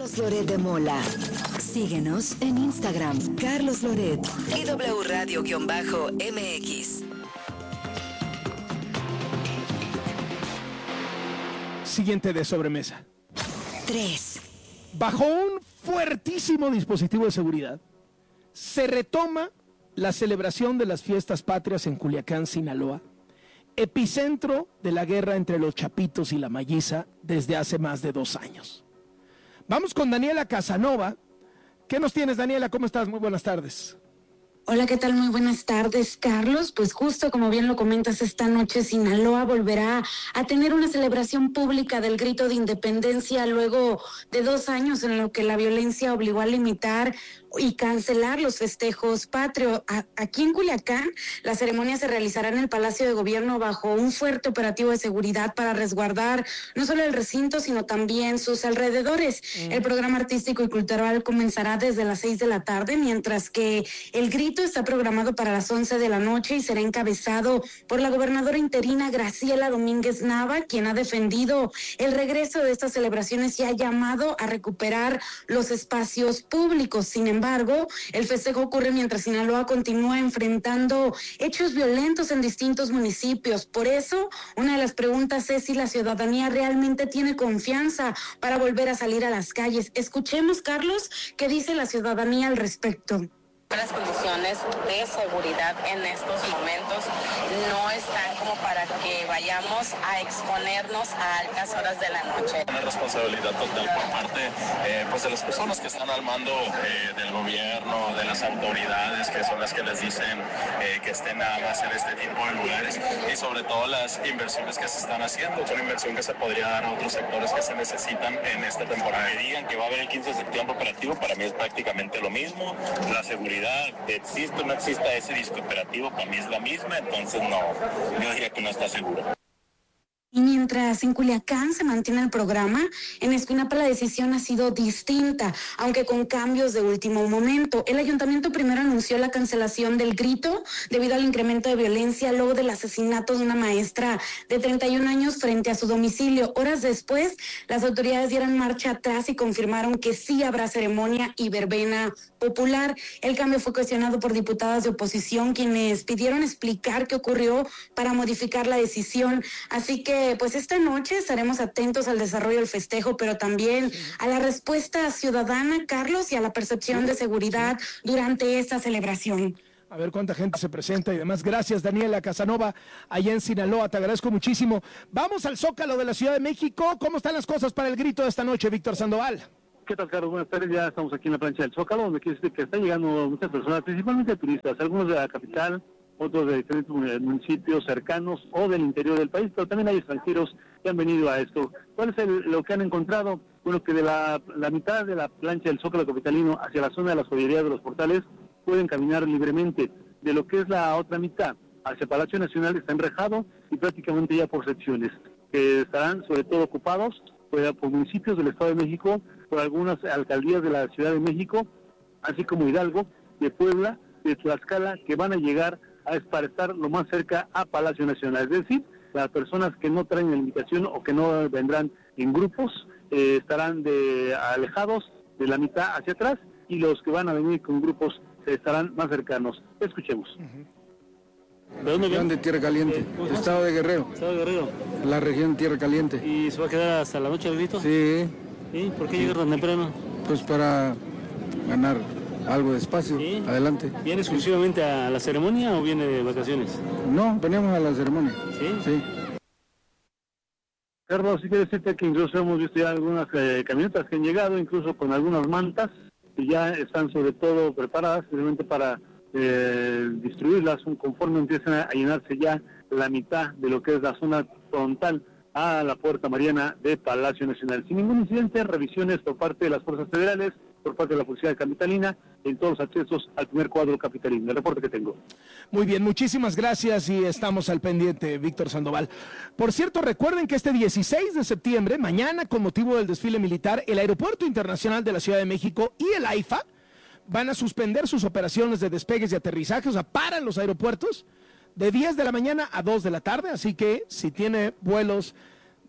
Carlos Loret de Mola. Síguenos en Instagram, Carlos Loret y W Radio-MX. Siguiente de sobremesa. 3. Bajo un fuertísimo dispositivo de seguridad, se retoma la celebración de las fiestas patrias en Culiacán, Sinaloa, epicentro de la guerra entre los chapitos y la malliza desde hace más de 2 años. Vamos con Daniela Casanova. ¿Qué nos tienes, Daniela? ¿Cómo estás? Muy buenas tardes. Hola, ¿qué tal? Muy buenas tardes, Carlos. Pues justo como bien lo comentas, esta noche Sinaloa volverá a tener una celebración pública del grito de independencia luego de 2 años en lo que la violencia obligó a limitar y cancelar los festejos patrios. Aquí en Culiacán, la ceremonia se realizará en el Palacio de Gobierno bajo un fuerte operativo de seguridad para resguardar no solo el recinto, sino también sus alrededores. El programa artístico y cultural comenzará desde las 6 de la tarde, mientras que el grito está programado para las 11 de la noche y será encabezado por la gobernadora interina Graciela Domínguez Nava, quien ha defendido el regreso de estas celebraciones y ha llamado a recuperar los espacios públicos. Sin embargo, el festejo ocurre mientras Sinaloa continúa enfrentando hechos violentos en distintos municipios. Por eso, una de las preguntas es si la ciudadanía realmente tiene confianza para volver a salir a las calles. Escuchemos, Carlos, qué dice la ciudadanía al respecto. Las condiciones de seguridad en estos momentos no están como para que vayamos a exponernos a altas horas de la noche. Una responsabilidad total por parte pues de las personas que están al mando del gobierno, de las autoridades, que son las que les dicen que estén nada más en este tipo de lugares, y sobre todo las inversiones que se están haciendo. Es una inversión que se podría dar a otros sectores que se necesitan en esta temporada. Que digan que va a haber el 15 de septiembre operativo, para mí es prácticamente lo mismo. La seguridad existe o no exista, ese disco operativo para mí es la misma, entonces no, yo diría que no está seguro. Y mientras en Culiacán se mantiene el programa, en Escuinapa la decisión ha sido distinta, aunque con cambios de último momento. El ayuntamiento primero anunció la cancelación del grito debido al incremento de violencia luego del asesinato de una maestra de 31 años frente a su domicilio. Horas después, las autoridades dieron marcha atrás y confirmaron que sí habrá ceremonia y verbena popular. El cambio fue cuestionado por diputadas de oposición, quienes pidieron explicar qué ocurrió para modificar la decisión. Así que pues esta noche estaremos atentos al desarrollo del festejo, pero también a la respuesta ciudadana, Carlos, y a la percepción de seguridad durante esta celebración. A ver cuánta gente se presenta y demás. Gracias, Daniela Casanova, allá en Sinaloa, te agradezco muchísimo. Vamos al Zócalo de la Ciudad de México. ¿Cómo están las cosas para el grito de esta noche, Víctor Sandoval? ¿Qué tal, Carlos? Buenas tardes. Ya estamos aquí en la plancha del Zócalo, donde quiere decir que están llegando muchas personas, principalmente turistas, algunos de la capital, otros de diferentes municipios cercanos o del interior del país, pero también hay extranjeros que han venido a esto. ¿Cuál es lo que han encontrado? Bueno, que de la mitad de la plancha del Zócalo capitalino hacia la zona de las joyerías de los Portales pueden caminar libremente. De lo que es la otra mitad hacia Palacio Nacional está enrejado y prácticamente ya por secciones, que estarán sobre todo ocupados por municipios del Estado de México, por algunas alcaldías de la Ciudad de México, así como Hidalgo, de Puebla, de Tlaxcala, que van a llegar para estar lo más cerca a Palacio Nacional. Es decir, las personas que no traen la invitación o que no vendrán en grupos estarán alejados de la mitad hacia atrás, y los que van a venir con grupos estarán más cercanos. Escuchemos. ¿De dónde viene? De Tierra Caliente, Estado de Guerrero. Estado de Guerrero. La región Tierra Caliente. ¿Y se va a quedar hasta la noche del grito? Sí. ¿Y por qué llegar tan temprano? Pues para ganar algo de espacio. ¿Sí? Adelante. ¿Viene exclusivamente a la ceremonia o viene de vacaciones? No, venimos a la ceremonia. ¿Sí? Sí. Carlos, sí quiero decirte que incluso hemos visto ya algunas camionetas que han llegado, incluso con algunas mantas, que ya están sobre todo preparadas simplemente para distribuirlas conforme empiezan a llenarse ya la mitad de lo que es la zona frontal a la Puerta Mariana de Palacio Nacional. Sin ningún incidente, revisiones por parte de las fuerzas federales, por parte de la Policía Capitalina, en todos los accesos al primer cuadro capitalino. El reporte que tengo. Muy bien, muchísimas gracias y estamos al pendiente, Víctor Sandoval. Por cierto, recuerden que este 16 de septiembre, mañana, con motivo del desfile militar, el Aeropuerto Internacional de la Ciudad de México y el AIFA van a suspender sus operaciones de despegues y aterrizajes, o sea, paran los aeropuertos de 10 de la mañana a 2 de la tarde, así que si tiene vuelos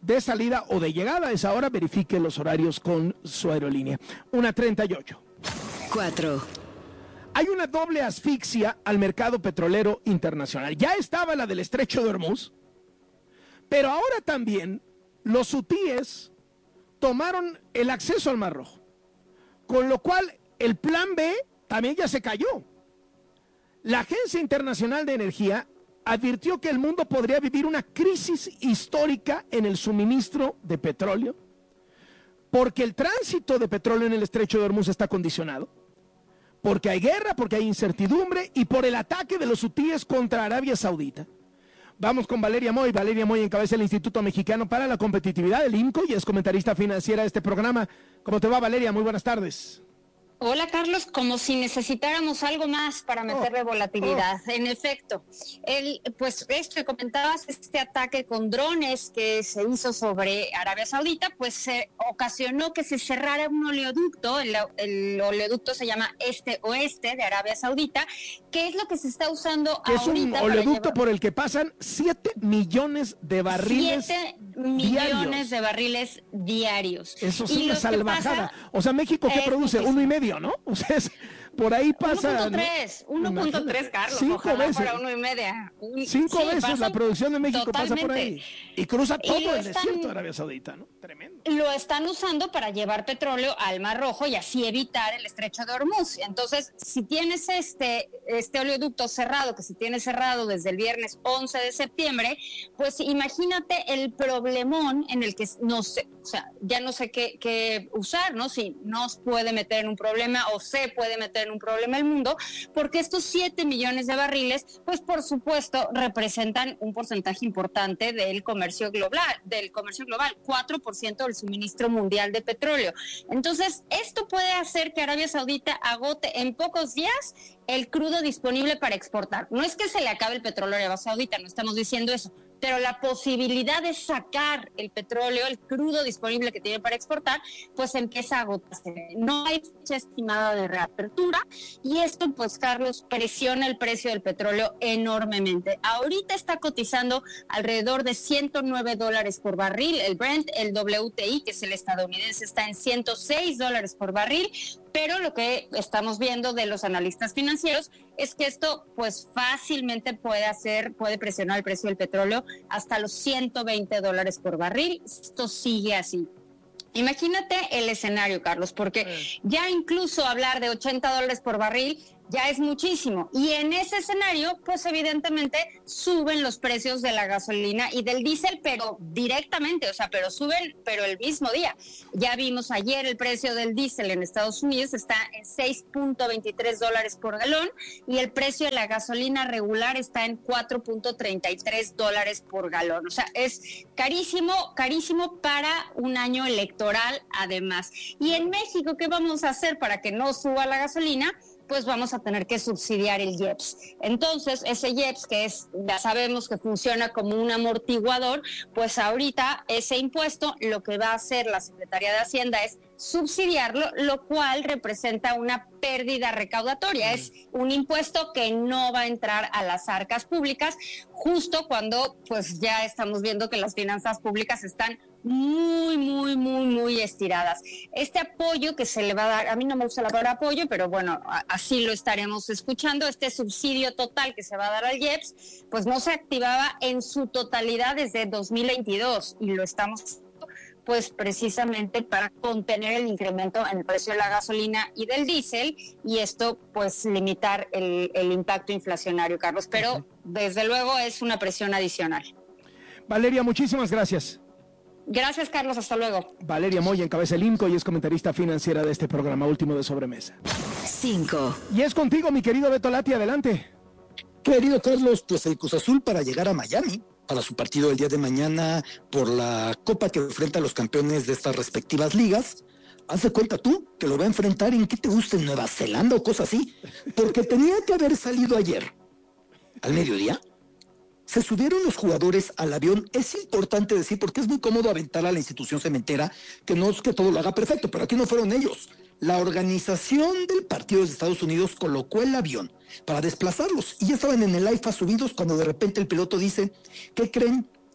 de salida o de llegada a esa hora, verifique los horarios con su aerolínea. 1:38. 4. Hay una doble asfixia al mercado petrolero internacional. Ya estaba la del Estrecho de Hormuz, pero ahora también los hutíes tomaron el acceso al Mar Rojo, con lo cual el plan B también ya se cayó. La Agencia Internacional de Energía advirtió que el mundo podría vivir una crisis histórica en el suministro de petróleo, porque el tránsito de petróleo en el Estrecho de Hormuz está condicionado, porque hay guerra, porque hay incertidumbre y por el ataque de los hutíes contra Arabia Saudita. Vamos con Valeria Moy. Valeria Moy encabeza el Instituto Mexicano para la Competitividad, el IMCO, y es comentarista financiera de este programa. ¿Cómo te va, Valeria? Muy buenas tardes. Hola, Carlos, como si necesitáramos algo más para meterle volatilidad. En efecto, pues esto que comentabas, este ataque con drones que se hizo sobre Arabia Saudita, pues se ocasionó que se cerrara un oleoducto. El oleoducto se llama Este-Oeste de Arabia Saudita, que es lo que se está usando que ahorita. Es un oleoducto por el que pasan 7 millones de barriles 7 millones de barriles diarios. Eso es una salvajada. O sea, México, ¿qué produce? 1,5, ¿no? O sea, por ahí pasa... 1.3, Carlos. 5 veces. Fuera 1,5. 5 veces la producción de México totalmente. Pasa por ahí. Y cruza todo el desierto de Arabia Saudita, ¿no? Tremendo. Lo están usando para llevar petróleo al Mar Rojo y así evitar el Estrecho de Hormuz. Entonces, si tienes este oleoducto cerrado, que se tiene cerrado desde el viernes 11 de septiembre, pues imagínate el problemón en el que no sé, o sea, ya no sé qué usar, ¿no? Si nos puede meter en un problema o se puede meter en un problema el mundo, porque estos 7 millones de barriles, pues por supuesto representan un porcentaje importante del comercio global, 4% del suministro mundial de petróleo. Entonces, esto puede hacer que Arabia Saudita agote en pocos días el crudo disponible para exportar. No es que se le acabe el petróleo a Arabia Saudita, no estamos diciendo eso, pero la posibilidad de sacar el petróleo, el crudo disponible que tiene para exportar, pues empieza a agotarse. No hay fecha estimada de reapertura y esto, pues, Carlos, presiona el precio del petróleo enormemente. Ahorita está cotizando alrededor de $109 por barril. El Brent, el WTI, que es el estadounidense, está en $106 por barril. Pero lo que estamos viendo de los analistas financieros es que esto pues fácilmente puede presionar el precio del petróleo hasta los $120 por barril. Esto sigue así. Imagínate el escenario, Carlos, porque ya incluso hablar de $80 por barril ya es muchísimo. Y en ese escenario, pues evidentemente suben los precios de la gasolina y del diésel, pero directamente, o sea, pero suben, pero el mismo día. Ya vimos ayer el precio del diésel en Estados Unidos está en $6.23 por galón y el precio de la gasolina regular está en $4.33 por galón. O sea, es carísimo, carísimo para un año electoral además. Y en México, ¿qué vamos a hacer para que no suba la gasolina? Pues vamos a tener que subsidiar el IEPS. Entonces, ese IEPS, que ya sabemos que funciona como un amortiguador, pues ahorita ese impuesto lo que va a hacer la Secretaría de Hacienda es subsidiarlo, lo cual representa una pérdida recaudatoria. Es un impuesto que no va a entrar a las arcas públicas, justo cuando pues ya estamos viendo que las finanzas públicas están muy estiradas. Este apoyo que se le va a dar, a mí no me gusta la palabra apoyo, pero bueno, así lo estaremos escuchando, este subsidio total que se va a dar al IEPS, pues no se activaba en su totalidad desde 2022 y lo estamos pues precisamente para contener el incremento en el precio de la gasolina y del diésel y esto pues limitar el impacto inflacionario, Carlos, pero desde luego es una presión adicional. Valeria, muchísimas gracias. Gracias, Carlos, hasta luego. Valeria Moya encabeza el IMCO y es comentarista financiera de este programa último de Sobremesa. 5. Y es contigo, mi querido Beto Lati, adelante. Querido Carlos, pues el Cruz Azul para llegar a Miami para su partido el día de mañana por la Copa que enfrenta a los campeones de estas respectivas ligas. Haz de cuenta tú que lo va a enfrentar en, ¿qué te gusta? ¿En Nueva Zelanda o cosas así? Porque tenía que haber salido ayer, al mediodía. Se subieron los jugadores al avión. Es importante decir, porque es muy cómodo aventar a la institución cementera, que no es que todo lo haga perfecto, pero aquí no fueron ellos. La organización del partido de Estados Unidos colocó el avión para desplazarlos y ya estaban en el AIFA subidos cuando de repente el piloto dice, ¿qué creen?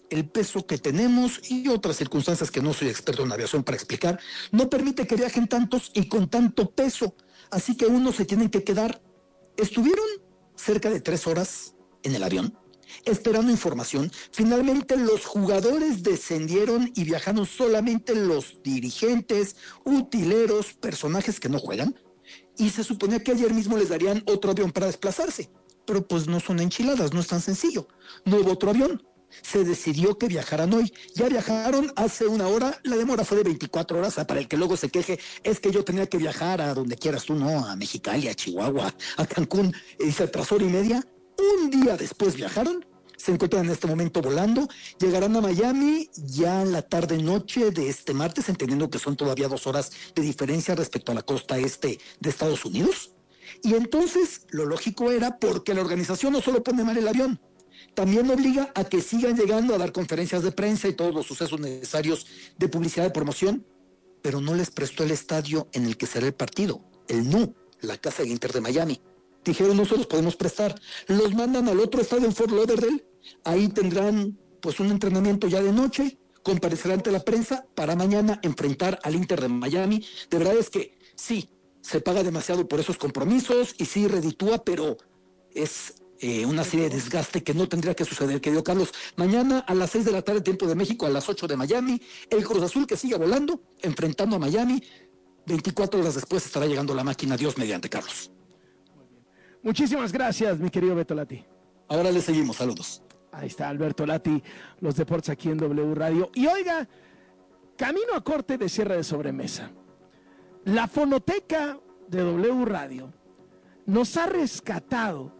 el peso que tenemos y otras circunstancias que no soy experto en aviación para explicar, no permite que viajen tantos y con tanto peso. Así que unos se tienen que quedar. Estuvieron cerca de 3 horas en el avión, esperando información. Finalmente los jugadores descendieron y viajaron solamente los dirigentes, utileros, personajes que no juegan. Y se suponía que ayer mismo les darían otro avión para desplazarse. Pero pues no son enchiladas, no es tan sencillo. No hubo otro avión. Se decidió que viajaran hoy. Ya viajaron hace 1 hora, la demora fue de 24 horas, para el que luego se queje, es que yo tenía que viajar a donde quieras tú, no, a Mexicali, a Chihuahua, a Cancún, y se atrasó 1 hora y media. Un día después viajaron, se encuentran en este momento volando, llegarán a Miami ya en la tarde-noche de este martes, entendiendo que son todavía 2 horas de diferencia respecto a la costa este de Estados Unidos. Y entonces, lo lógico era, porque la organización no solo pone mal el avión, también obliga a que sigan llegando a dar conferencias de prensa y todos los sucesos necesarios de publicidad de promoción, pero no les prestó el estadio en el que será el partido, el NU, la casa del Inter de Miami. Dijeron, no se los podemos prestar, los mandan al otro estadio en Fort Lauderdale, ahí tendrán pues un entrenamiento ya de noche, comparecerán ante la prensa para mañana enfrentar al Inter de Miami. De verdad es que sí, se paga demasiado por esos compromisos y sí reditúa, pero es una serie de desgaste que no tendría que suceder, querido Carlos. Mañana a las 6 de la tarde, tiempo de México, a las 8 de Miami, el Cruz Azul que sigue volando, enfrentando a Miami. 24 horas después estará llegando la máquina, Dios mediante, Carlos. Muchísimas gracias, mi querido Beto Lati. Ahora le seguimos, saludos. Ahí está Alberto Lati, los deportes aquí en W Radio. Y oiga, camino a corte de cierre de sobremesa. La fonoteca de W Radio nos ha rescatado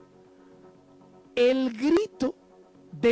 el grito de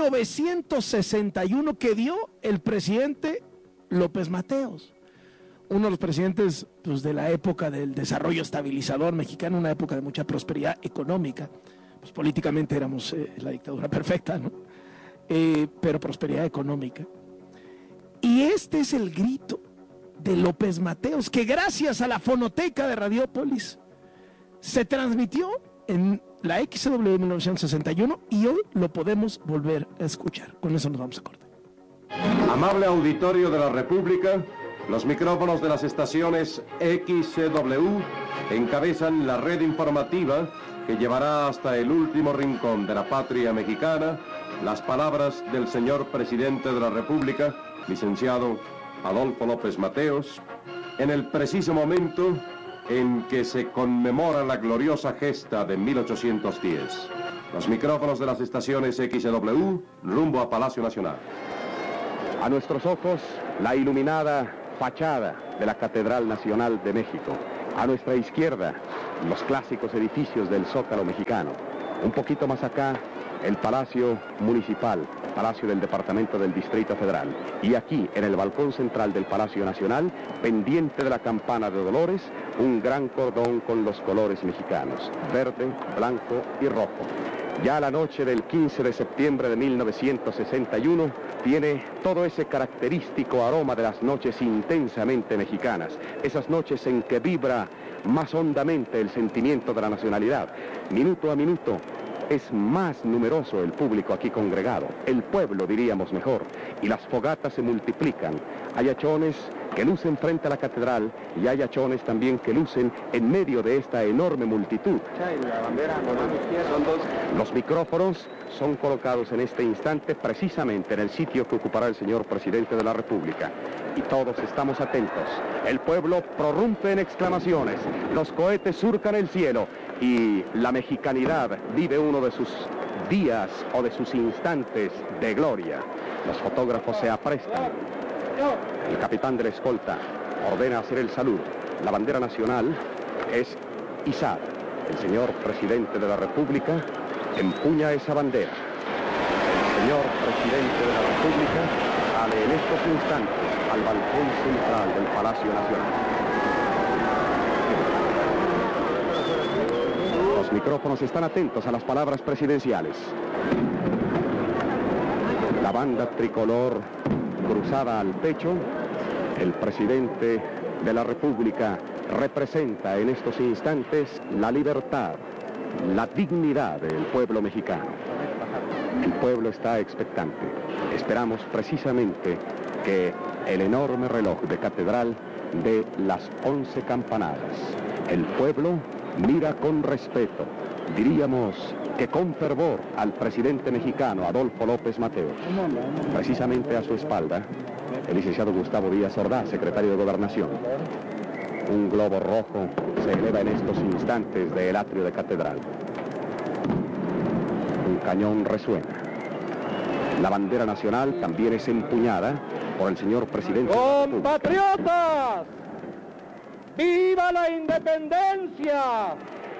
1961 que dio el presidente López Mateos, uno de los presidentes pues, de la época del desarrollo estabilizador mexicano, una época de mucha prosperidad económica. Pues políticamente éramos la dictadura perfecta, ¿no? Pero prosperidad económica. Y este es el grito de López Mateos, que gracias a la fonoteca de Radiópolis se transmitió en la XW de 1961 y hoy lo podemos volver a escuchar. Con eso nos vamos a cortar. Amable auditorio de la República, los micrófonos de las estaciones XCW encabezan la red informativa que llevará hasta el último rincón de la patria mexicana las palabras del señor presidente de la República, licenciado Adolfo López Mateos, en el preciso momento en que se conmemora la gloriosa gesta de 1810. Los micrófonos de las estaciones XW rumbo a Palacio Nacional. A nuestros ojos, la iluminada fachada de la Catedral Nacional de México. A nuestra izquierda, los clásicos edificios del Zócalo mexicano. Un poquito más acá, el Palacio Municipal, Palacio del Departamento del Distrito Federal. Y aquí, en el balcón central del Palacio Nacional, pendiente de la campana de Dolores, un gran cordón con los colores mexicanos, verde, blanco y rojo. Ya la noche del 15 de septiembre de 1961 tiene todo ese característico aroma de las noches intensamente mexicanas, esas noches en que vibra más hondamente el sentimiento de la nacionalidad. Minuto a minuto es más numeroso el público aquí congregado, el pueblo diríamos mejor, y las fogatas se multiplican. Hay hachones que lucen frente a la catedral y hay hachones también que lucen en medio de esta enorme multitud. Los micrófonos son colocados en este instante precisamente en el sitio que ocupará el señor presidente de la República. Y todos estamos atentos. El pueblo prorrumpe en exclamaciones, los cohetes surcan el cielo y la mexicanidad vive uno de sus días o de sus instantes de gloria. Los fotógrafos se aprestan. El capitán de la escolta ordena hacer el saludo. La bandera nacional es izada. El señor presidente de la República empuña esa bandera. El señor presidente de la República sale en estos instantes al balcón central del Palacio Nacional. Los micrófonos están atentos a las palabras presidenciales. La banda tricolor cruzada al pecho, el presidente de la República representa en estos instantes la libertad, la dignidad del pueblo mexicano. El pueblo está expectante. Esperamos precisamente que el enorme reloj de catedral dé las 11 campanadas. El pueblo mira con respeto, diríamos que con fervor, al presidente mexicano Adolfo López Mateos. Precisamente a su espalda, el licenciado Gustavo Díaz Ordaz, secretario de Gobernación. Un globo rojo se eleva en estos instantes del atrio de catedral. Un cañón resuena. La bandera nacional también es empuñada por el señor presidente. ¡Compatriotas! ¡Viva la independencia!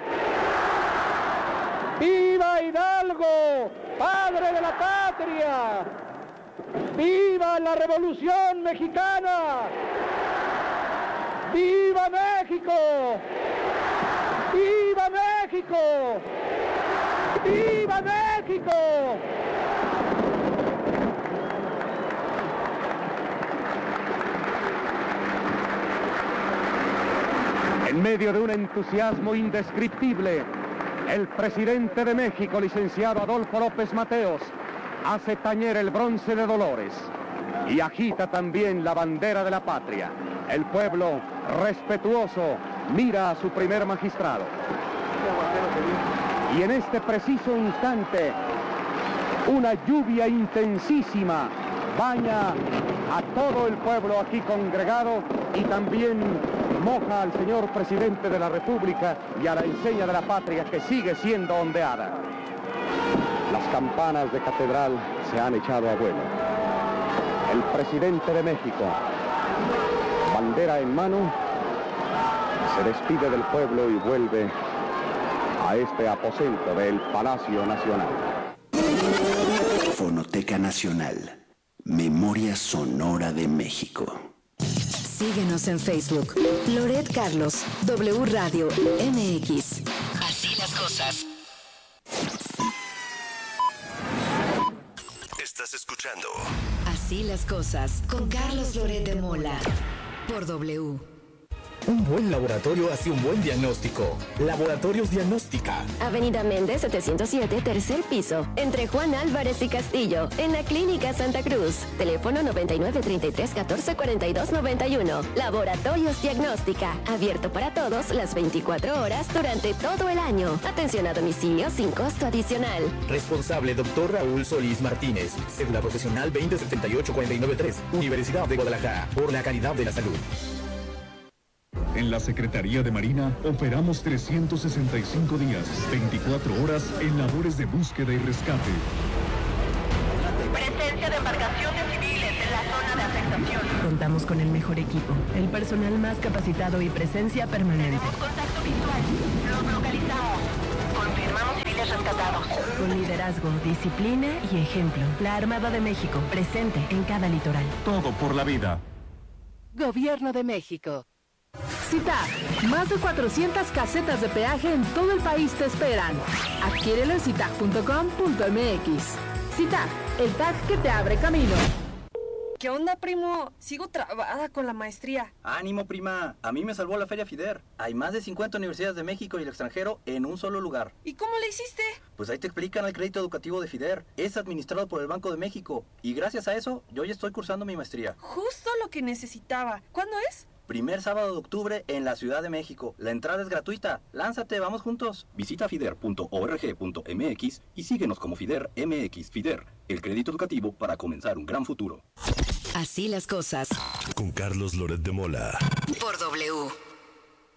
¡Viva Hidalgo, padre de la patria! ¡Viva la Revolución Mexicana! ¡Viva México! ¡Viva México! ¡Viva México! En medio de un entusiasmo indescriptible, el presidente de México, licenciado Adolfo López Mateos, hace tañer el bronce de Dolores y agita también la bandera de la patria. El pueblo, respetuoso, mira a su primer magistrado. Y en este preciso instante, una lluvia intensísima baña a todo el pueblo aquí congregado y también moja al señor presidente de la República y a la enseña de la patria que sigue siendo ondeada. Las campanas de catedral se han echado a vuelo. El presidente de México, bandera en mano, se despide del pueblo y vuelve a este aposento del Palacio Nacional. Fonoteca Nacional, Memoria Sonora de México. Síguenos en Facebook. Loret Carlos, W Radio MX. Así las cosas. Estás escuchando Así las cosas con Carlos Loret de Mola por W. Un buen laboratorio hace un buen diagnóstico. Laboratorios Diagnóstica. Avenida Méndez 707, tercer piso, entre Juan Álvarez y Castillo, en la Clínica Santa Cruz. Teléfono 9933-1442-91. Laboratorios Diagnóstica. Abierto para todos las 24 horas durante todo el año. Atención a domicilio sin costo adicional. Responsable Dr. Raúl Solís Martínez. Cédula profesional 2078493. Universidad de Guadalajara. Por la calidad de la salud. En la Secretaría de Marina operamos 365 días, 24 horas en labores de búsqueda y rescate. Presencia de embarcaciones civiles en la zona de afectación. Contamos con el mejor equipo, el personal más capacitado y presencia permanente. Tenemos contacto visual. Los localizamos. Confirmamos civiles rescatados. Con liderazgo, disciplina y ejemplo. La Armada de México, presente en cada litoral. Todo por la vida. Gobierno de México. CITAG, más de 400 casetas de peaje en todo el país te esperan. Adquiérelo en citag.com.mx. CITAG, el tag que te abre camino. ¿Qué onda, primo? Sigo trabada con la maestría. ¡Ánimo, prima! A mí me salvó la Feria FIDER. Hay más de 50 universidades de México y el extranjero en un solo lugar. ¿Y cómo le hiciste? Pues ahí te explican el crédito educativo de FIDER. Es administrado por el Banco de México. Y gracias a eso, yo ya estoy cursando mi maestría. Justo lo que necesitaba. ¿Cuándo es? Primer sábado de octubre en la Ciudad de México. La entrada es gratuita. Lánzate, vamos juntos. Visita fider.org.mx y síguenos como FIDER MX. FIDER, el crédito educativo para comenzar un gran futuro. Así las cosas. Con Carlos Loret de Mola. Por W.